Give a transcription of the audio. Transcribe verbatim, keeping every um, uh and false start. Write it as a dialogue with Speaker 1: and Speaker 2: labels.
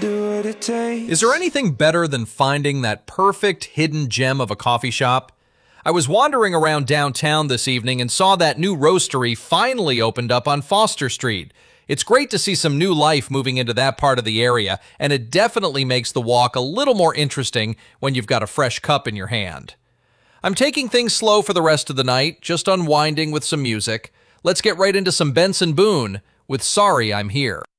Speaker 1: do what it takes.
Speaker 2: Is there anything better than finding that perfect hidden gem of a coffee shop? I was wandering around downtown this evening and saw that new roastery finally opened up on Foster Street. It's great to see some new life moving into that part of the area, and it definitely makes the walk a little more interesting when you've got a fresh cup in your hand. I'm taking things slow for the rest of the night, just unwinding with some music. Let's get right into some Benson Boone with Sorry I'm Here.